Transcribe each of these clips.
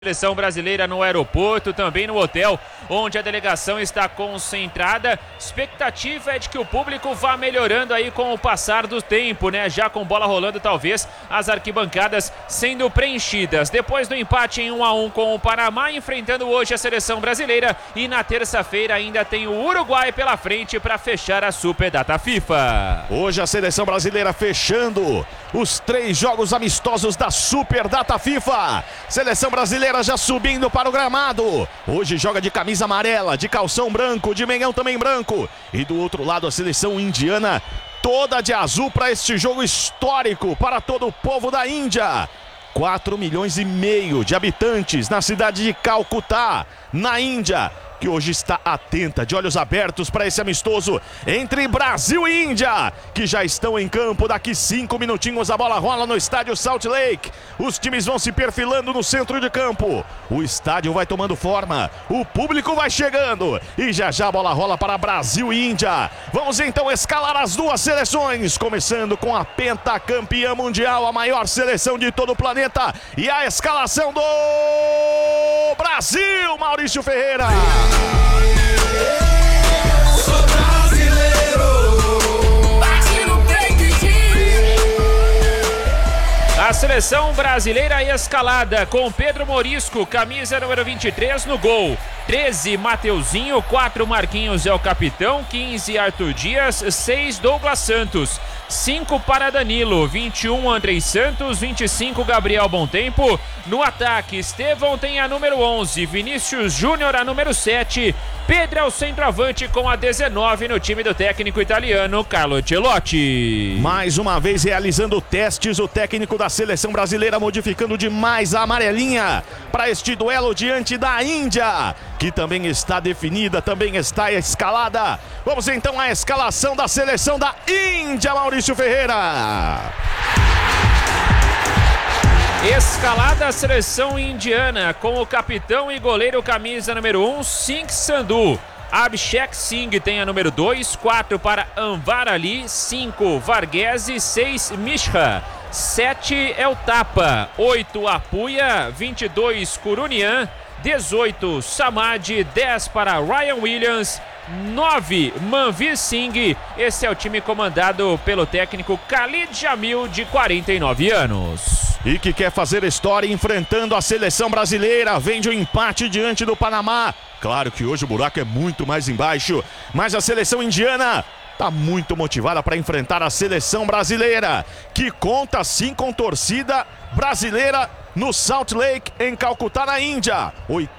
Seleção brasileira no aeroporto, também no hotel onde a delegação está concentrada. Expectativa é de que o público vá melhorando aí com o passar do tempo, né? Já com bola rolando, talvez as arquibancadas sendo preenchidas. Depois do empate em 1-1 com o Panamá, enfrentando hoje a seleção brasileira, e na terça-feira ainda tem o Uruguai pela frente para fechar a Super Data FIFA. Hoje a seleção brasileira fechando os 3 jogos amistosos da Super Data FIFA. Seleção brasileira já subindo para o gramado. Hoje joga de camisa amarela, de calção branco, de meião também branco. E do outro lado a seleção indiana toda de azul para este jogo histórico para todo o povo da Índia. 4,5 milhões de habitantes na cidade de Calcutá, na Índia, que hoje está atenta, de olhos abertos para esse amistoso entre Brasil e Índia, que já estão em campo. Daqui 5 minutinhos a bola rola no estádio Salt Lake. Os times vão se perfilando no centro de campo. O estádio vai tomando forma, o público vai chegando e já já a bola rola para Brasil e Índia. Vamos então escalar as duas seleções, começando com a pentacampeã mundial, a maior seleção de todo o planeta, e a escalação do Brasil, Maurício Ferreira. Sou brasileiro, bate no peito e A seleção brasileira escalada com Pedro Morisco, camisa número 23 no gol. 13, Mateuzinho, 4, Marquinhos é o capitão, 15, Arthur Dias, 6, Douglas Santos, 5 para Danilo, 21, Andrei Santos, 25, Gabriel Bontempo. No ataque, Estevão tem a número 11, Vinícius Júnior a número 7, Pedro é o centroavante com a 19 no time do técnico italiano Carlo Ancelotti. Mais uma vez realizando testes, o técnico da seleção brasileira modificando demais a amarelinha para este duelo diante da Índia, que também está definida, também está escalada. Vamos então à escalação da seleção da Índia, Maurício Ferreira. Escalada a seleção indiana com o capitão e goleiro camisa número 1, Singh Sandhu. Abhishek Singh tem a número 2, 4 para Anwar Ali, 5 Varghese, 6 Mishra, 7 é o Tapa, 8 Apuia, 22 Kurunian, 18 Samad, 10 para Ryan Williams, 9 Manvir Singh. Esse é o time comandado pelo técnico Khalid Jamil, de 49 anos. E que quer fazer história enfrentando a seleção brasileira. Vem de um empate diante do Panamá. Claro que hoje o buraco é muito mais embaixo, mas a seleção indiana está muito motivada para enfrentar a seleção brasileira, que conta sim com torcida brasileira no Salt Lake, em Calcutá, na Índia.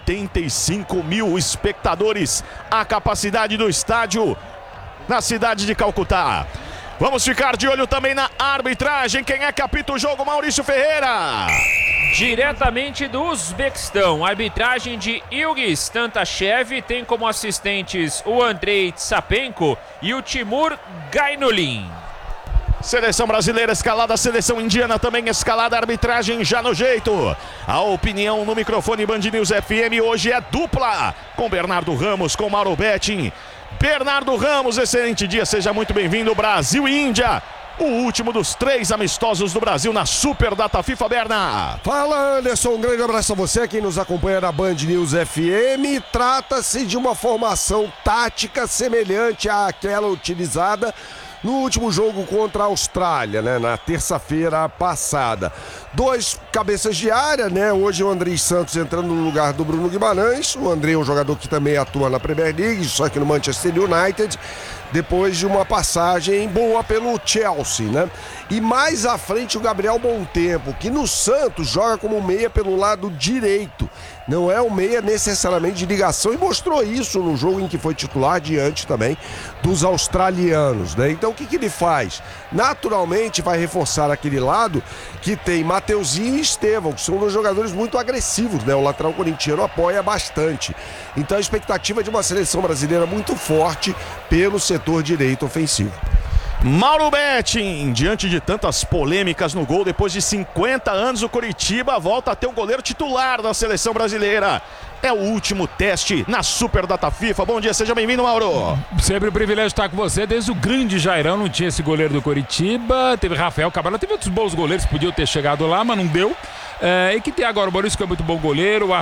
85 mil espectadores a capacidade do estádio na cidade de Calcutá. Vamos ficar de olho também na arbitragem. Quem é que apita o jogo, Maurício Ferreira? Diretamente do Uzbequistão, arbitragem de Ilgiz Tantashev, tem como assistentes o Andrei Tsapenko e o Timur Gainulin. Seleção brasileira escalada, seleção indiana também escalada, arbitragem já no jeito. A opinião no microfone Band News FM hoje é dupla, com Bernardo Ramos, com Mauro Betting. Bernardo Ramos, excelente dia, seja muito bem-vindo. Brasil e Índia, o último dos 3 amistosos do Brasil na Super Data FIFA, Berna. Fala, Anderson, um grande abraço a você, quem nos acompanha na Band News FM. Trata-se de uma formação tática semelhante àquela utilizada no último jogo contra a Austrália, né, na terça-feira passada. 2 cabeças de área, né? Hoje o Andrei Santos entrando no lugar do Bruno Guimarães. O Andrei é um jogador que também atua na Premier League, só que no Manchester United, depois de uma passagem boa pelo Chelsea, né? E mais à frente o Gabriel Bontempo, que no Santos joga como meia pelo lado direito. Não é um meia necessariamente de ligação, e mostrou isso no jogo em que foi titular diante também dos australianos, né? Então o que ele faz? Naturalmente vai reforçar aquele lado que tem Mateuzinho e Estevão, que são 2 jogadores muito agressivos, né? O lateral corintiano apoia bastante. Então a expectativa é de uma seleção brasileira muito forte pelo setor direito ofensivo. Mauro Betting, diante de tantas polêmicas no gol, depois de 50 anos o Coritiba volta a ter um goleiro titular da seleção brasileira. É o último teste na Super Data FIFA. Bom dia, seja bem-vindo, Mauro. Sempre um privilégio estar com você. Desde o grande Jairão não tinha esse goleiro do Coritiba. Teve Rafael Cabral, teve outros bons goleiros que podiam ter chegado lá, mas não deu. E que tem agora o Maurício, que é muito bom goleiro,